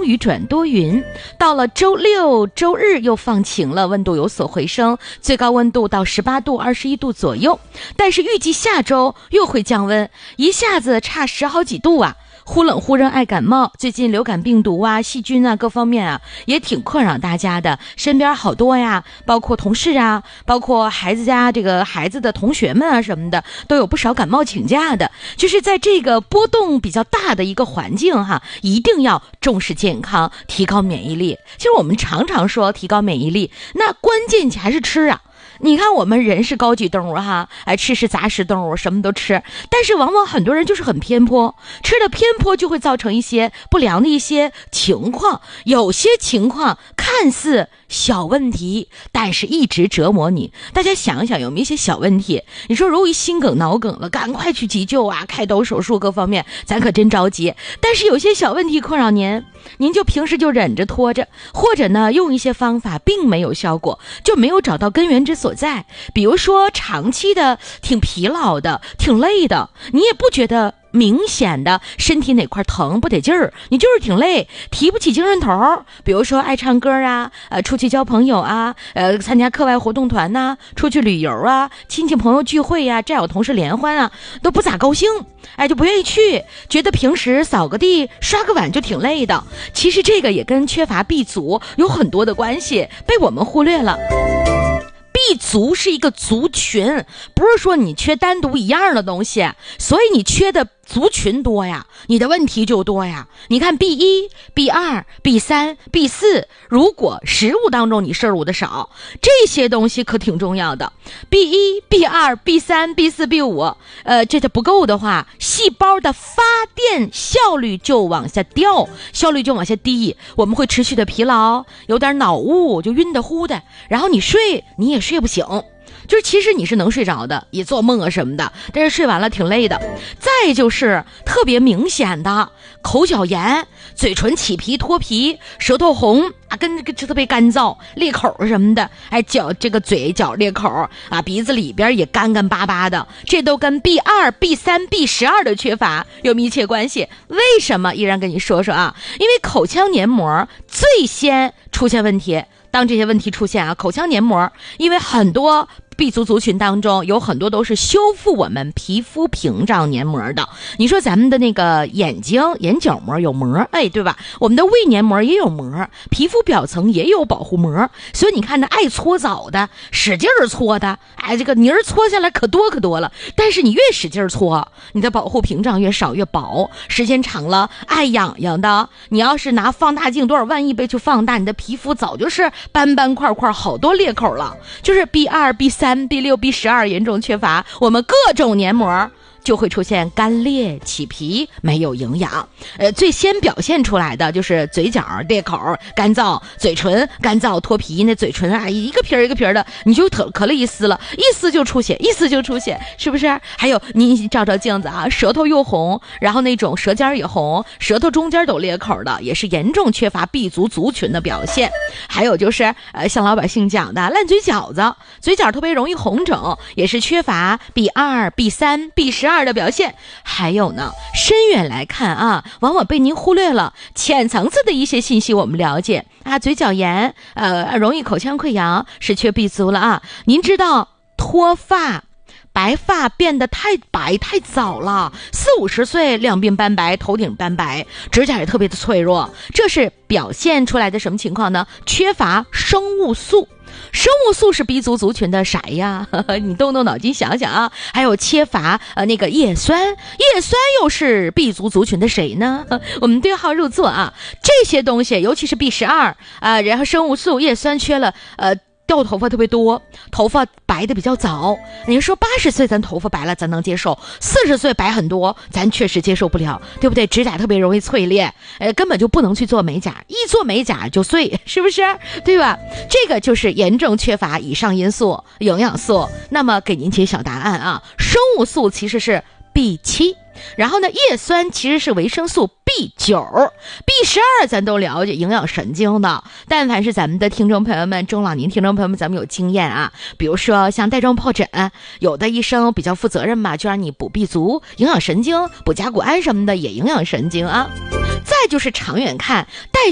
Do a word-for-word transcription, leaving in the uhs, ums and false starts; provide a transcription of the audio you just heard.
风雨转多云。到了周六周日又放晴了，温度有所回升，最高温度到十八度二十一度左右。但是预计下周又会降温，一下子差十好几度啊，忽冷忽热爱感冒。最近流感病毒啊细菌啊各方面啊也挺困扰大家的，身边好多呀，包括同事啊，包括孩子家这个孩子的同学们啊什么的，都有不少感冒请假的。就是在这个波动比较大的一个环境哈，一定要重视健康，提高免疫力。其实我们常常说提高免疫力，那关键还是吃啊。你看我们人是高级动物哈，哎，吃是杂食动物，什么都吃，但是往往很多人就是很偏颇，吃的偏颇就会造成一些不良的一些情况。有些情况看似小问题，但是一直折磨你。大家想一想，有没有一些小问题？你说如果心梗脑梗了，赶快去急救啊，开刀手术各方面，咱可真着急。但是有些小问题困扰您，您就平时就忍着拖着，或者呢用一些方法并没有效果，就没有找到根源之所在。比如说长期的挺疲劳的，挺累的，你也不觉得明显的身体哪块疼不得劲儿，你就是挺累，提不起精神头。比如说爱唱歌啊，呃，出去交朋友啊，呃，参加课外活动团呐、啊，出去旅游啊，亲戚朋友聚会呀、啊，战友同事联欢啊，都不咋高兴，哎，就不愿意去，觉得平时扫个地刷个碗就挺累的。其实这个也跟缺乏 B 族有很多的关系，被我们忽略了。B 族是一个族群，不是说你缺单独一样的东西，所以你缺的族群多呀，你的问题就多呀。你看 B 一、B 二、B 三、B 四，如果食物当中你摄入的少，这些东西可挺重要的。B 一、B 二、B 三、B 四、B 五，呃，这它不够的话，细胞的发电效率就往下掉，效率就往下低，我们会持续的疲劳，有点脑雾，就晕的乎的，然后你睡你也睡不醒。就是其实你是能睡着的，也做梦啊什么的，但是睡完了挺累的。再就是特别明显的口角炎，嘴唇起皮脱皮，舌头红啊，跟就特别干燥，裂口什么的，哎，角这个嘴角裂口啊，鼻子里边也干干巴巴的，这都跟 B 二、B 三、B 十二的缺乏有密切关系。为什么？依然跟你说说啊，因为口腔黏膜最先出现问题。当这些问题出现啊，口腔黏膜，因为很多 B 族族群当中有很多都是修复我们皮肤屏障黏膜的。你说咱们的那个眼睛眼角膜有膜，哎，对吧？我们的胃黏膜也有膜，皮肤表层也有保护膜。所以你看着爱搓澡的，使劲儿搓的，哎，这个泥儿搓下来可多可多了。但是你越使劲儿搓，你的保护屏障越少越薄，时间长了爱痒痒的。你要是拿放大镜多少万亿倍去放大，你的皮肤早就是斑斑块块，好多裂口了。就是 B 二、B 三、B 六、B 十二严重缺乏，我们各种黏膜就会出现干裂、起皮、没有营养。呃，最先表现出来的就是嘴角裂口、干燥，嘴唇干燥脱皮，那嘴唇啊一个皮儿一个皮儿的，你就可可了一撕了，一撕就出血，一撕就出血，是不是？还有你照照镜子啊，舌头又红，然后那种舌尖也红，舌头中间都裂口的，也是严重缺乏 B 族族群的表现。还有就是呃，像老百姓讲的烂嘴饺子，嘴角特别容易红肿，也是缺乏 B 二、B 三、B 十二的表现。还有呢，深远来看啊，往往被您忽略了浅层次的一些信息。我们了解啊，嘴角炎，呃，容易口腔溃疡是缺 B 族了啊。您知道脱发白发变得太白太早了，四五十岁两鬓斑白，头顶斑白，指甲也特别的脆弱，这是表现出来的什么情况呢？缺乏生物素。生物素是 B 族族群的啥呀？你动动脑筋想想啊。还有缺乏呃那个叶酸，叶酸又是 B 族族群的谁呢？我们对号入座啊。这些东西，尤其是 B 十二啊，然后生物素、叶酸缺了，呃。掉头发特别多，头发白的比较早。你说八十岁咱头发白了咱能接受，四十岁白很多咱确实接受不了，对不对？指甲特别容易脆裂，呃，根本就不能去做美甲，一做美甲就碎，是不是？对吧？这个就是严重缺乏以上因素营养素。那么给您揭晓答案啊，生物素其实是 B 七。然后呢，叶酸其实是维生素 B 九、B 十二咱都了解，营养神经的。但凡是咱们的听众朋友们，中老年听众朋友们，咱们有经验啊，比如说像带状疱疹，有的医生比较负责任嘛，就让你补 B 族，营养神经，补甲钴胺什么的也营养神经啊。再就是长远看，代